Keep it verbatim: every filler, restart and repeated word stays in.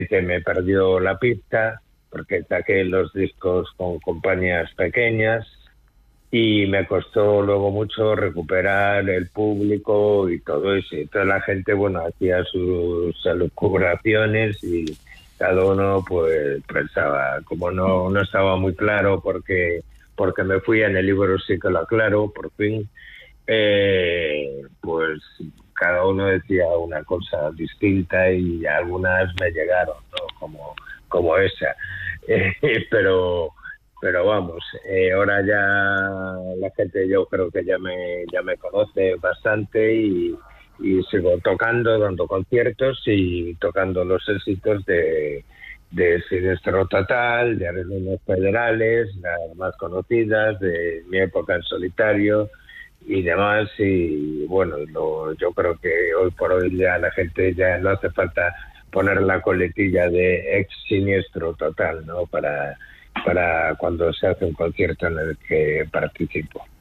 se me perdió la pista porque saqué los discos con compañías pequeñas y me costó luego mucho recuperar el público y todo eso. Y toda la gente, bueno, hacía sus elucubraciones y cada uno pues pensaba, como no, no estaba muy claro porque, porque me fui en el libro sí que lo aclaro, por fin, eh, pues cada uno decía una cosa distinta y algunas me llegaron, ¿no? Como, como esa. Eh, pero pero vamos, eh, ahora ya la gente yo creo que ya me, ya me conoce bastante y, y sigo tocando, dando conciertos y tocando los éxitos de, de Siniestro Total, de Aerolíneas Federales, las más conocidas, de mi época en solitario y demás. Y bueno, lo, yo creo que hoy por hoy ya la gente ya no hace falta poner la coletilla de ex Siniestro Total, ¿no? Para para cuando se hace un concierto en el que participo.